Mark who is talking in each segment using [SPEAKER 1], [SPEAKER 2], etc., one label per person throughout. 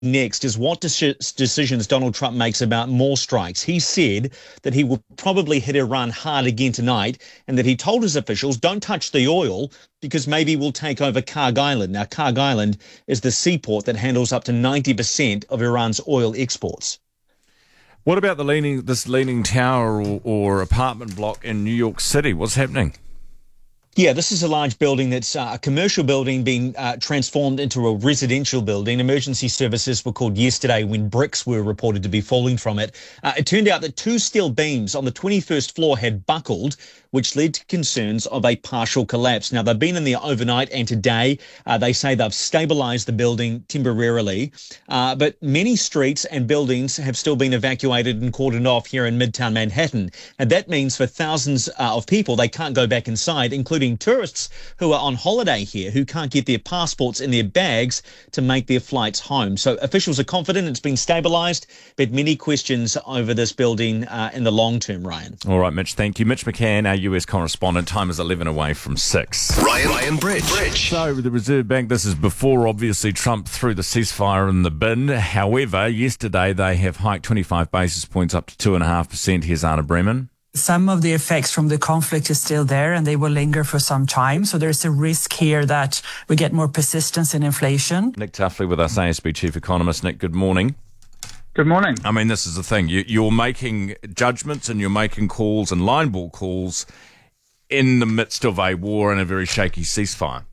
[SPEAKER 1] next is what decisions Donald Trump makes about more strikes. He said that he will probably hit Iran hard again tonight, and that he told his officials, don't touch the oil because maybe we'll take over Kharg Island. Now, Kharg Island is the seaport that handles up to 90% of Iran's oil exports.
[SPEAKER 2] What about this leaning tower or apartment block in New York City? What's happening?
[SPEAKER 1] Yeah, this is a large building that's a commercial building being transformed into a residential building. Emergency services were called yesterday when bricks were reported to be falling from it. It turned out that two steel beams on the 21st floor had buckled, which led to concerns of a partial collapse. Now, they've been in there overnight, and today they say they've stabilised the building temporarily. But many streets and buildings have still been evacuated and cordoned off here in Midtown Manhattan. And that means for thousands of people, they can't go back inside, including tourists who are on holiday here, who can't get their passports in their bags to make their flights home. So officials are confident it's been stabilised, but many questions over this building in the long term, Ryan.
[SPEAKER 2] All right, Mitch, thank you. Mitch McCann, our US correspondent. Time is 11 away from 6.
[SPEAKER 3] Ryan Bridge.
[SPEAKER 2] So the Reserve Bank, this is before, obviously, Trump threw the ceasefire in the bin. However, yesterday they have hiked 25 basis points up to 2.5%. Here's Anna Bremen.
[SPEAKER 4] Some of the effects from the conflict is still there and they will linger for some time. So there's a risk here that we get more persistence in inflation.
[SPEAKER 2] Nick Tuffley with us, ASB Chief Economist. Nick, good morning.
[SPEAKER 5] Good morning.
[SPEAKER 2] I mean, this is the thing. You're making judgments and you're making calls and line ball calls in the midst of a war and a very shaky ceasefire.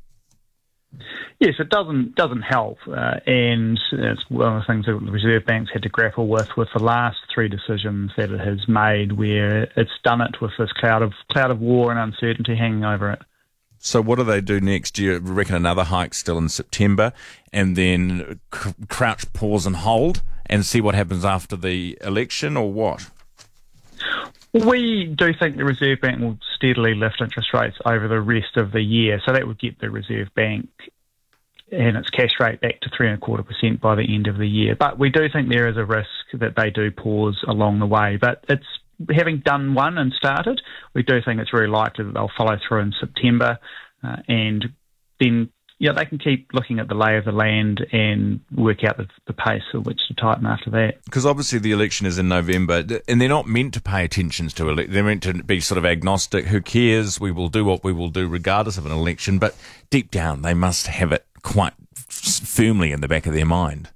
[SPEAKER 5] Yes, it doesn't help, and it's one of the things that the Reserve Bank's had to grapple with the last three decisions that it has made, where it's done it with this cloud of war and uncertainty hanging over it.
[SPEAKER 2] So what do they do next? Do you reckon another hike still in September, and then crouch, pause and hold and see what happens after the election, or what?
[SPEAKER 5] We do think the Reserve Bank will steadily lift interest rates over the rest of the year, so that would get the Reserve Bank and its cash rate back to 3.25% by the end of the year. But we do think there is a risk that they do pause along the way. But it's having done one and started, we do think it's very likely that they'll follow through in September, and then they can keep looking at the lay of the land and work out the pace at which to tighten after that.
[SPEAKER 2] Because obviously the election is in November, and they're not meant to pay attention to it. They're meant to be sort of agnostic. Who cares? We will do what we will do regardless of an election. But deep down, they must have it quite firmly in the back of their mind.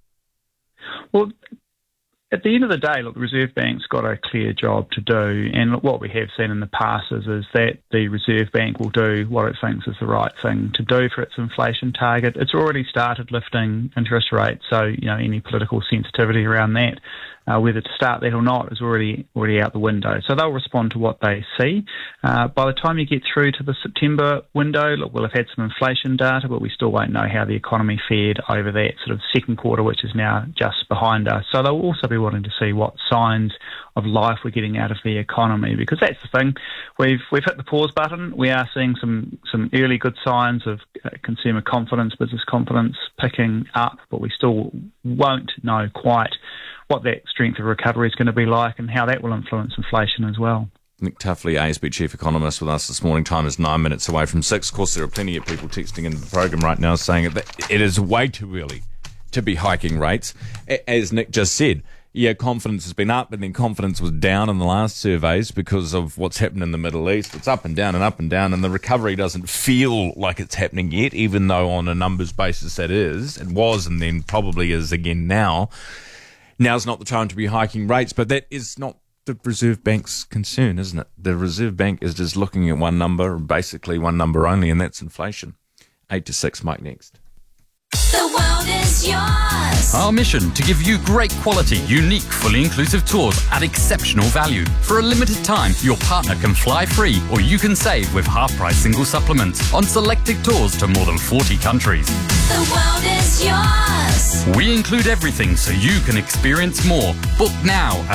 [SPEAKER 5] Well, at the end of the day, look, the Reserve Bank's got a clear job to do, and look, what we have seen in the past is that the Reserve Bank will do what it thinks is the right thing to do for its inflation target. It's already started lifting interest rates, so any political sensitivity around that, whether to start that or not, is already out the window. So they'll respond to what they see. By the time you get through to the September window, look, we'll have had some inflation data, but we still won't know how the economy fared over that sort of second quarter, which is now just behind us. So they'll also be wanting to see what signs of life we're getting out of the economy, because that's the thing. We've hit the pause button. We are seeing some early good signs of consumer confidence, business confidence picking up, but we still won't know quite what that strength of recovery is going to be like and how that will influence inflation as well.
[SPEAKER 2] Nick Tuffley, ASB Chief Economist, with us this morning. Time is 9 minutes away from 6. Of course, there are plenty of people texting into the program right now saying that it is way too early to be hiking rates. As Nick just said, confidence has been up, and then confidence was down in the last surveys because of what's happened in the Middle East. It's up and down, and the recovery doesn't feel like it's happening yet, even though on a numbers basis it was, and then probably is again now. Now's not the time to be hiking rates, but that is not the Reserve Bank's concern, isn't it? The Reserve Bank is just looking at one number, basically one number only, and that's inflation. 8 to 6, Mike next.
[SPEAKER 6] The world is yours.
[SPEAKER 7] Our mission to give you great quality, unique, fully inclusive tours at exceptional value. For a limited time, your partner can fly free, or you can save with half-price single supplements on selected tours to more than 40 countries.
[SPEAKER 6] The world is yours.
[SPEAKER 7] We include everything so you can experience more. Book now at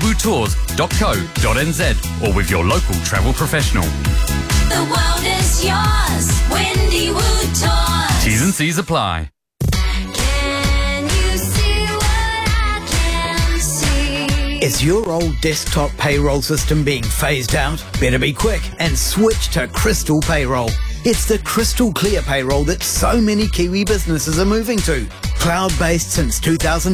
[SPEAKER 7] wendywoodtours.co.nz or with your local travel professional.
[SPEAKER 6] The world is yours. Wendy Wood Tours.
[SPEAKER 7] T's and C's apply.
[SPEAKER 6] Can you see what I can see?
[SPEAKER 8] Is your old desktop payroll system being phased out? Better be quick and switch to Crystal Payroll.
[SPEAKER 3] It's the crystal clear payroll that so many Kiwi businesses are moving to. Cloud-based since 2000.